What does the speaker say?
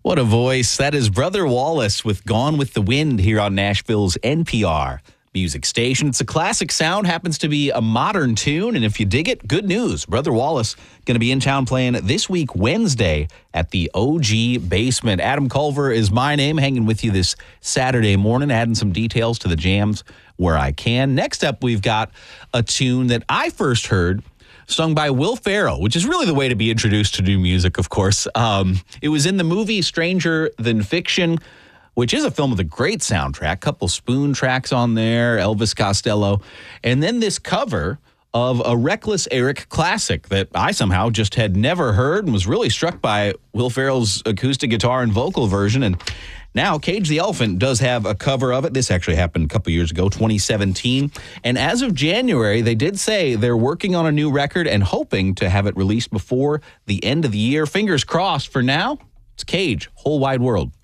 What a voice. That is Brother Wallace with Gone with the Wind here on Nashville's NPR music station. It's a classic sound, happens to be a modern tune, and if you dig it, good news. Brother Wallace going to be in town playing this week, Wednesday, at the OG Basement. Adam Culver is my name, hanging with you this Saturday morning, adding some details to the jams where I can. Next up, we've got a tune that I first heard sung by Will Ferrell, which is really the way to be introduced to new music, of course. It was in the movie Stranger Than Fiction, which is a film with a great soundtrack, couple Spoon tracks on there, Elvis Costello, and then this cover of a Reckless Eric classic that I somehow just had never heard and was really struck by Will Ferrell's acoustic guitar and vocal version. And now Cage the Elephant does have a cover of it. This actually happened a couple years ago, 2017. And as of January, they did say they're working on a new record and hoping to have it released before the end of the year. Fingers crossed. For now, it's Cage, Whole Wide World.